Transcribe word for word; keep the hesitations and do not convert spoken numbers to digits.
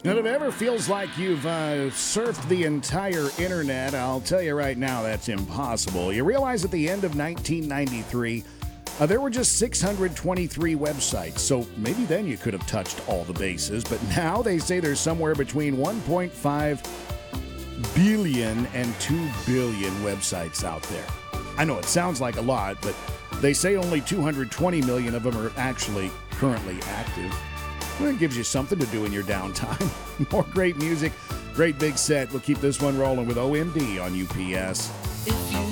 And if it ever feels like you've uh, surfed the entire internet, I'll tell you right now that's impossible. You realize at the end of nineteen ninety-three, uh, there were just six hundred twenty-three websites, so maybe then you could have touched all the bases, but now they say there's somewhere between one point five billion and two billion websites out there. I know it sounds like a lot, but they say only two hundred twenty million of them are actually currently active. Well, it gives you something to do in your downtime. More great music, great big set. We'll keep this one rolling with O M D on U P S.